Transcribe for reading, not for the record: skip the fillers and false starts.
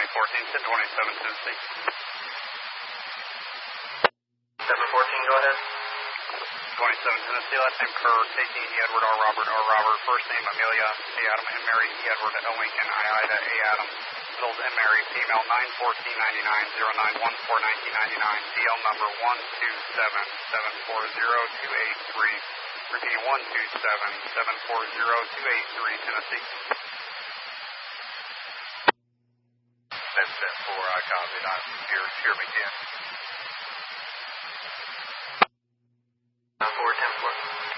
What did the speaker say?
914 to 27 Tennessee. 714, go ahead. 27 Tennessee, last name Kerr, taking E. Edward, R. Robert, R. Robert, first name Amelia, A. Adam, and Mary, E. Edward, L. Lincoln, I. Ida, A. Adam, middles M. Mary, female, 91499, 09141999, DL number 127740283, repeating 127740283, Tennessee. 774, I copied, I'm here, hear me again. 410-4.